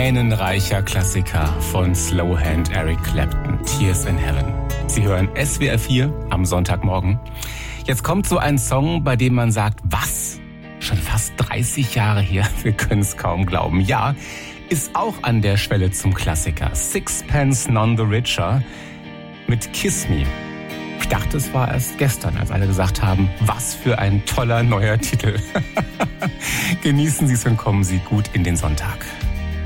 tränenreicher Klassiker von Slowhand Eric Clapton, Tears in Heaven. Sie hören SWR 4 am Sonntagmorgen. Jetzt kommt so ein Song, bei dem man sagt, was? Schon fast 30 Jahre her, wir können es kaum glauben. Ja, ist auch an der Schwelle zum Klassiker. Sixpence None the Richer mit Kiss Me. Ich dachte, es war erst gestern, als alle gesagt haben, was für ein toller neuer Titel. Genießen Sie es und kommen Sie gut in den Sonntag.